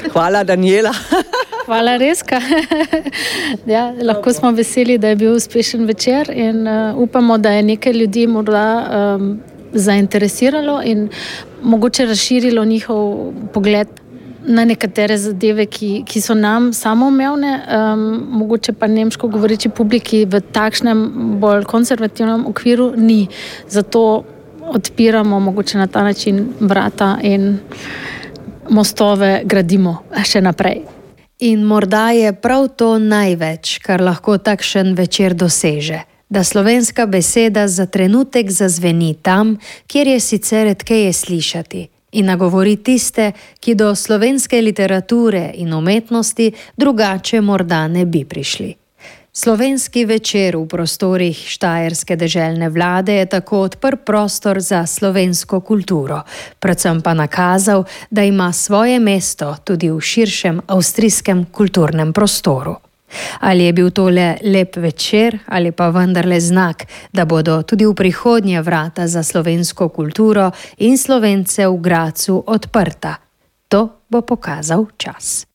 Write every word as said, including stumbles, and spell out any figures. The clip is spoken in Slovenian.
Hvala, Daniela. Hvala, Reska. Ja, lahko smo veseli, da je bil uspešen večer in uh, upamo, da je nekaj ljudi morda um, zainteresiralo in mogoče razširilo njihov pogled na nekatere zadeve, ki, ki so nam samoumevne, um, mogoče pa nemško govoreči publiki v takšnem bolj konservativnem okviru ni. Zato odpiramo mogoče na ta način vrata in mostove gradimo še naprej. In morda je prav to največ, kar lahko takšen večer doseže. Da slovenska beseda za trenutek zazveni tam, kjer je sicer redkeje slišati, in nagovori tiste, ki do slovenske literature in umetnosti drugače morda ne bi prišli. Slovenski večer v prostorih štajerske deželne vlade je tako odprl prostor za slovensko kulturo, predvsem pa nakazal, da ima svoje mesto tudi v širšem avstrijskem kulturnem prostoru. Ali je bil to le lep večer ali pa vendarle znak, da bodo tudi v prihodnje vrata za slovensko kulturo in Slovence v Gradcu odprta? To bo pokazal čas.